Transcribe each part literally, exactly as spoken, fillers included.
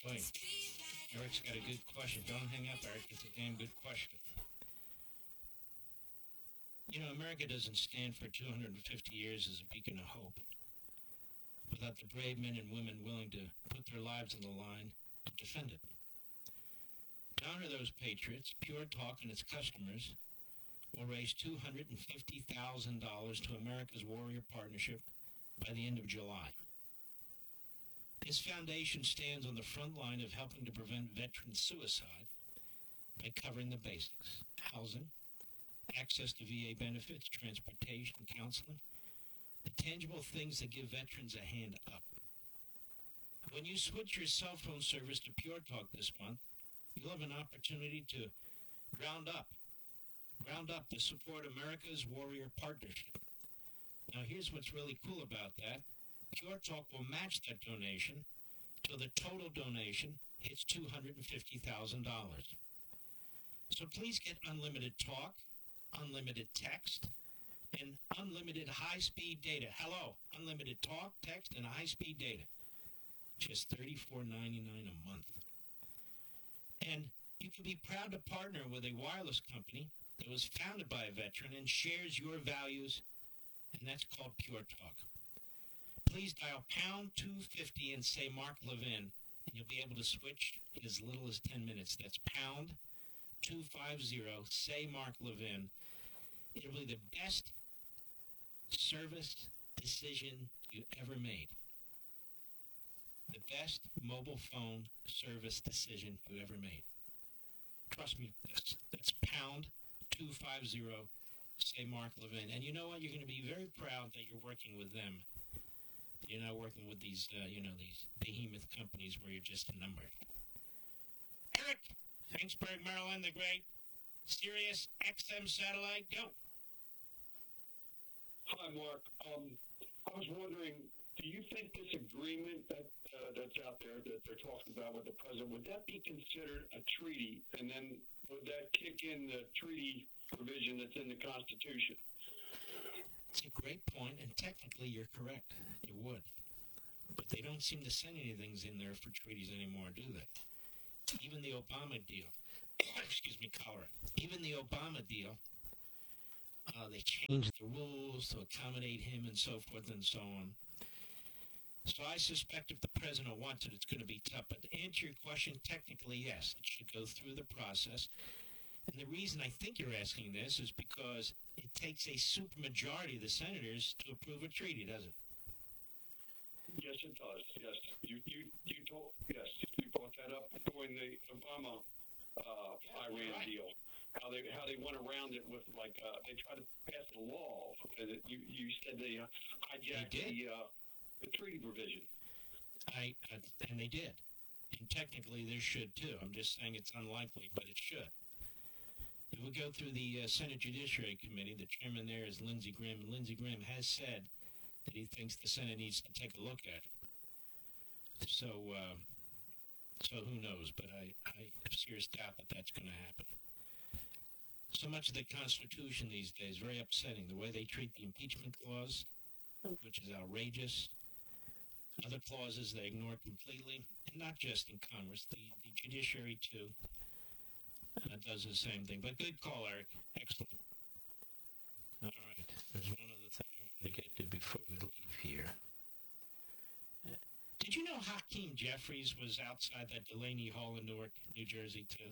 Wait, Eric's got a good question. Don't hang up, Eric. It's a damn good question. You know, America doesn't stand for two hundred fifty years as a beacon of hope without the brave men and women willing to put their lives on the line to defend it. To honor those patriots, Pure Talk and its customers will raise two hundred fifty thousand dollars to America's Warrior Partnership by the end of July. This foundation stands on the front line of helping to prevent veteran suicide by covering the basics: housing, access to V A benefits, transportation, counseling, the tangible things that give veterans a hand up. When you switch your cell phone service to Pure Talk this month, you'll have an opportunity to round up, round up to support America's Warrior Partnership. Now, here's what's really cool about that. Pure Talk will match that donation till the total donation hits two hundred fifty thousand dollars. So please get unlimited talk, unlimited text, and unlimited high-speed data. Hello, unlimited talk, text, and high-speed data. Just thirty-four ninety-nine a month. And you can be proud to partner with a wireless company that was founded by a veteran and shares your values, and that's called Pure Talk. Please dial pound two fifty and say Mark Levin, and you'll be able to switch in as little as ten minutes. That's pound two fifty, say Mark Levin. It'll be the best service decision you ever made. The best mobile phone service decision you ever made. Trust me with this. That's pound two fifty, say Mark Levin. And you know what? You're going to be very proud that you're working with them. You're not working with these, uh, you know, these behemoth companies where you're just a number. Eric, Finksburg, Maryland, the great Sirius X M satellite, go. Hi, Mark. Um, I was wondering, do you think this agreement that uh, that's out there that they're talking about with the president, would that be considered a treaty? And then would that kick in the treaty provision that's in the Constitution? It's a great point, and technically you're correct. It would. But they don't seem to send anything in there for treaties anymore, do they? Even the Obama deal, excuse me, cholera, even the Obama deal, uh, they changed the rules to accommodate him and so forth and so on. So I suspect if the president wants it, it's going to be tough. But to answer your question, technically, yes, it should go through the process. And the reason I think you're asking this is because it takes a supermajority of the senators to approve a treaty, doesn't it? Yes, it does. Yes, you you you told yes you brought that up during the Obama uh, Yeah, Iran right. deal. How they how they went around it with like uh, they tried to pass a law. And it, you you said they uh, hijacked They did. the uh, the treaty provision. I, I and they did. And technically, there should too. I'm just saying it's unlikely, but it should. It would go through the uh, Senate Judiciary Committee. The chairman there is Lindsey Graham, and Lindsey Graham has said that he thinks the Senate needs to take a look at it. So, uh, so who knows? But I, I have serious doubt that that's going to happen. So much of the Constitution these days, very upsetting. The way they treat the impeachment clause, which is outrageous. Other clauses they ignore completely, and not just in Congress, the, the judiciary too uh, does the same thing. But good call, Eric. Excellent. All right. There's one other thing I want to get to before we leave here. Uh, did you know Hakeem Jeffries was outside that Delaney Hall in Newark, New Jersey, too?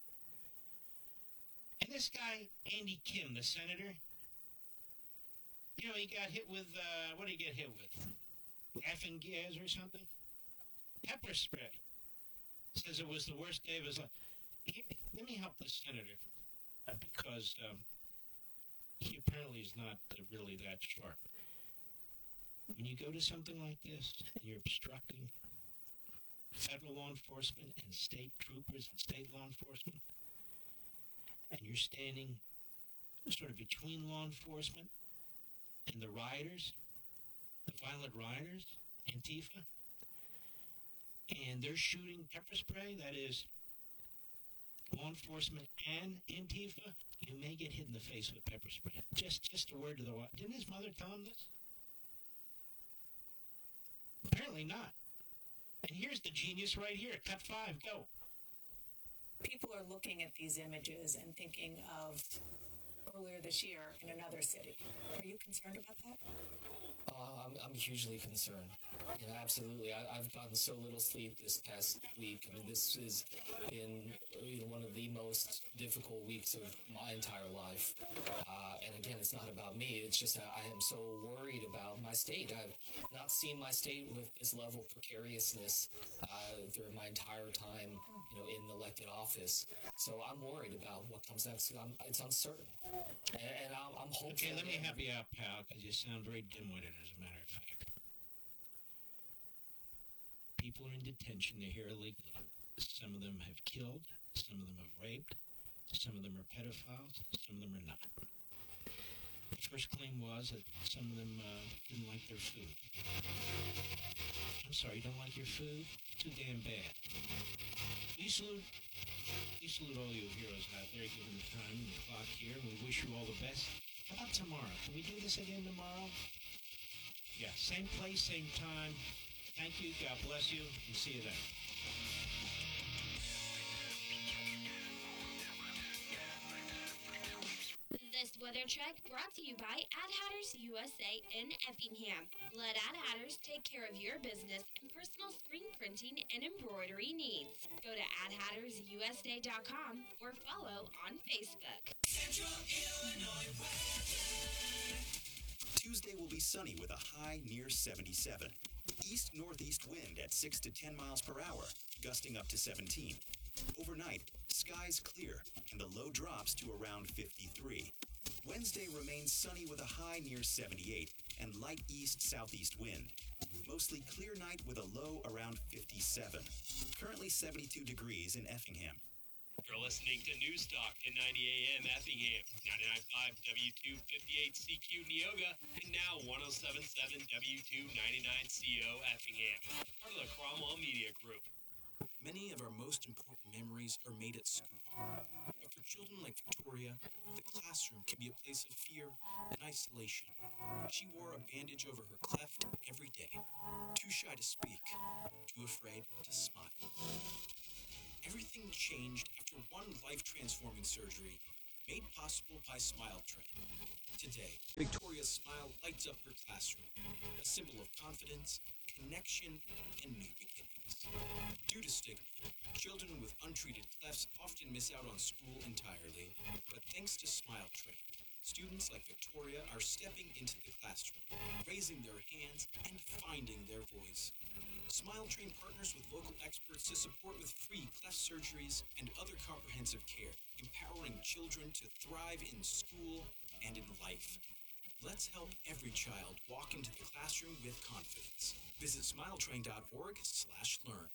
And this guy, Andy Kim, the senator, you know, he got hit with, uh, what did he get hit with? Laughing gas or something? Pepper spray. Says it was the worst day of his life. He, let me help the senator, uh, because um, he apparently is not uh, really that sharp. When you go to something like this, and you're obstructing federal law enforcement and state troopers and state law enforcement, and you're standing sort of between law enforcement and the rioters, the violent rioters, Antifa, and they're shooting pepper spray, that is law enforcement and Antifa, you may get hit in the face with pepper spray. Just just a word to the wise. Didn't his mother tell him this? Apparently not. And here's the genius right here. Cut five, go. People are looking at these images and thinking of earlier this year in another city. Are you concerned about that? Uh, I'm, I'm hugely concerned. You know, absolutely. I, I've gotten so little sleep this past week. I mean, this has been you know, one of the most difficult weeks of my entire life. Uh, and again, it's not about me. It's just that I am so worried about my state. I've not seen my state with this level of precariousness uh, through my entire time, you know, in elected office. So I'm worried about what comes next. I'm, it's uncertain. And, and I'm, I'm hopeful. Okay, let me help you out, pal, because you sound very dim-witted, as a matter of fact. People are in detention. They're here illegally. Some of them have killed. Some of them have raped. Some of them are pedophiles. Some of them are not. The first claim was that some of them uh, didn't like their food. I'm sorry, you don't like your food? Too damn bad. We salute, we salute all you heroes out there, given the time and the clock here, and we wish you all the best. How about tomorrow? Can we do this again tomorrow? Yeah, same place, same time. Thank you, God bless you, and see you then. This weather check brought to you by Ad Hatters U S A in Effingham. Let Ad Hatters take care of your business and personal screen printing and embroidery needs. Go to ad hatters u s a dot com or follow on Facebook. Central Illinois weather. Tuesday will be sunny with a high near seventy-seven. East-northeast wind at six to ten miles per hour, gusting up to seventeen. Overnight, skies clear, and the low drops to around fifty-three. Wednesday remains sunny with a high near seventy-eight and light east-southeast wind. Mostly clear night with a low around fifty-seven. Currently seventy-two degrees in Effingham. You're listening to News Talk at ninety A M Effingham, ninety-nine point five W two fifty-eight C Q Neoga, and now one oh seven point seven W two ninety-nine C O Effingham, part of the Cromwell Media Group. Many of our most important memories are made at school. But for children like Victoria, the classroom can be a place of fear and isolation. She wore a bandage over her cleft every day, too shy to speak, too afraid to smile. Everything changed after one life-transforming surgery made possible by Smile Train. Today, Victoria's smile lights up her classroom, a symbol of confidence, connection, and new beginnings. Due to stigma, children with untreated clefts often miss out on school entirely, but thanks to Smile Train, students like Victoria are stepping into the classroom, raising their hands, and finding their voice. Smile Train partners with local experts to support with free cleft surgeries and other comprehensive care, empowering children to thrive in school and in life. Let's help every child walk into the classroom with confidence. Visit smiletrain.org slash learn.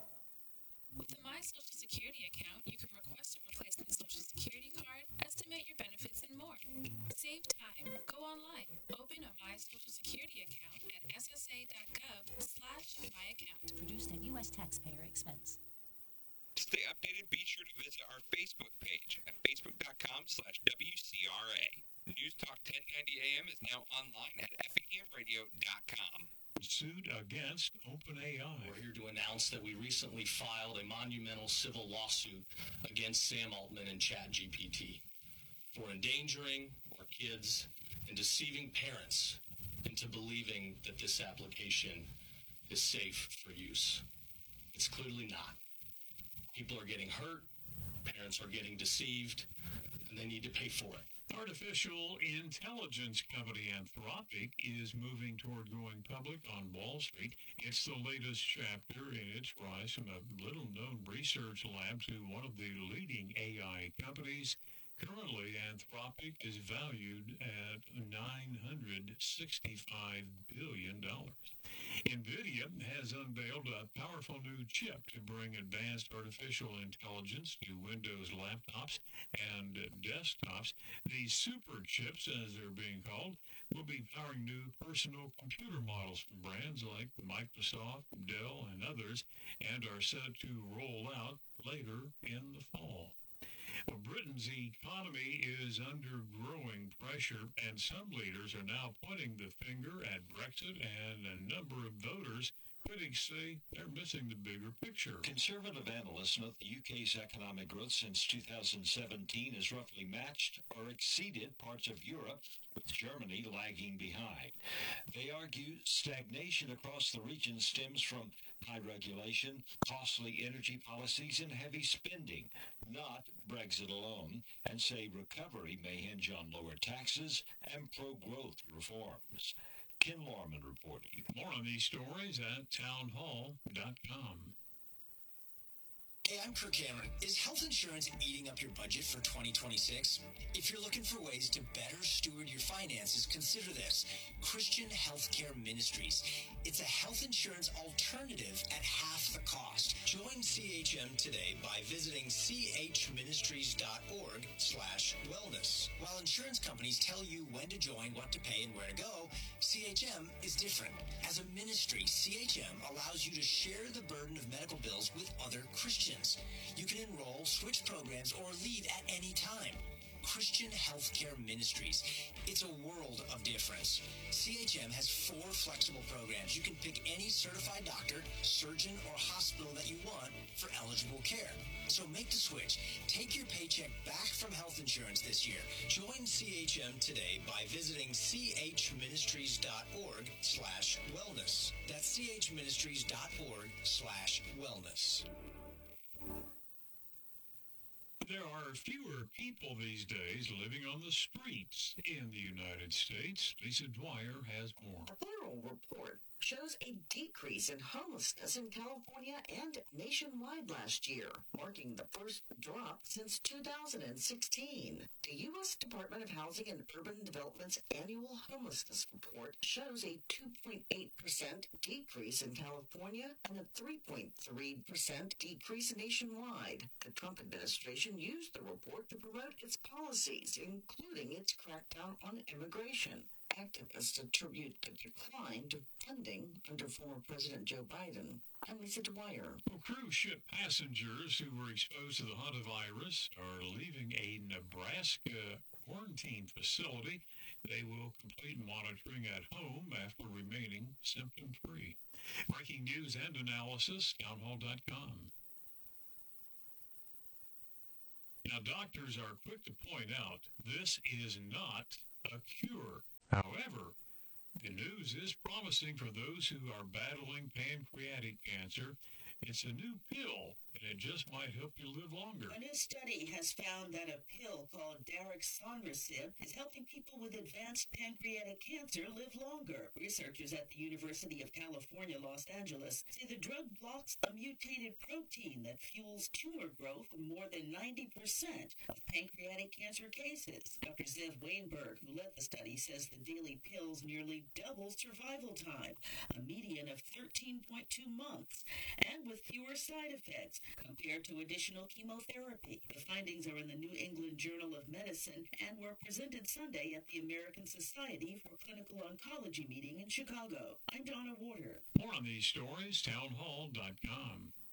With the My Social Security account, you can request a replacement Social Security card, estimate your benefits, and more. Save time. Go online. Open a My Social Security account at ssa.gov slash my account. Produced at U S taxpayer expense. To stay updated, be sure to visit our Facebook page at facebook.com slash WCRA. News Talk ten ninety A M is now online at effingham radio dot com. Suit against OpenAI. We're here to announce that we recently filed a monumental civil lawsuit against Sam Altman and ChatGPT for endangering our kids and deceiving parents into believing that this application is safe for use. It's clearly not. People are getting hurt, parents are getting deceived, and they need to pay for it. Artificial intelligence company Anthropic is moving toward going public on Wall Street. It's the latest chapter in its rise from a little-known research lab to one of the leading A I companies. Currently, Anthropic is valued at nine hundred sixty-five billion dollars. NVIDIA has unveiled a powerful new chip to bring advanced artificial intelligence to Windows laptops and desktops. These super chips, as they're being called, will be powering new personal computer models from brands like Microsoft, Dell, and others, and are set to roll out later in the fall. Well, Britain's economy is under growing pressure, and some leaders are now pointing the finger at Brexit and a number of voters critics say they're missing the bigger picture. Conservative analysts note the U K's economic growth since two thousand seventeen has roughly matched or exceeded parts of Europe, with Germany lagging behind. They argue stagnation across the region stems from high regulation, costly energy policies, and heavy spending, not Brexit alone, and say recovery may hinge on lower taxes and pro-growth reforms. Ken Lorman reporting. More on these stories at townhall dot com. Hey, I'm Kirk Cameron. Is health insurance eating up your budget for twenty twenty-six? If you're looking for ways to better steward your finances, consider this. Christian Healthcare Ministries. It's a health insurance alternative at half the cost. Join C H M today by visiting chministries.org slash wellness. While insurance companies tell you when to join, what to pay, and where to go, C H M is different. As a ministry, C H M allows you to share the burden of medical bills with other Christians. You can enroll, switch programs, or leave at any time. Christian Healthcare Ministries. It's a world of difference. C H M has four flexible programs. You can pick any certified doctor, surgeon, or hospital that you want for eligible care. So make the switch. Take your paycheck back from health insurance this year. Join C H M today by visiting chministries.org slash wellness. That's chministries.org slash wellness. There are fewer people these days living on the streets in the United States. Lisa Dwyer has more. A federal report shows a decrease in homelessness in California and nationwide last year, marking the first drop since two thousand sixteen. The U S Department of Housing and Urban Development's annual homelessness report shows a two point eight percent decrease in California and a three point three percent decrease nationwide. The Trump administration used the report to promote its policies, including its crackdown on immigration. Activists attribute the decline to funding under former President Joe Biden. I'm Lisa Dwyer. Well, cruise ship passengers who were exposed to the hantavirus are leaving a Nebraska quarantine facility. They will complete monitoring at home after remaining symptom-free. Breaking news and analysis, townhall dot com. Now, doctors are quick to point out this is not a cure. However, the news is promising for those who are battling pancreatic cancer. It's a new pill, and it just might help you live longer. A new study has found that a pill called daraxonrasib is helping people with advanced pancreatic cancer live longer. Researchers at the University of California, Los Angeles, say the drug blocks a mutated protein that fuels tumor growth in more than ninety percent of pancreatic cancer cases. Doctor Zev Weinberg, who led the study, says the daily pills nearly double survival time, a median of thirteen point two months, and with fewer side effects compared to additional chemotherapy. The findings are in the New England Journal of Medicine and were presented Sunday at the American Society for Clinical Oncology meeting in Chicago. I'm Donna Warder. More on these stories, townhall dot com.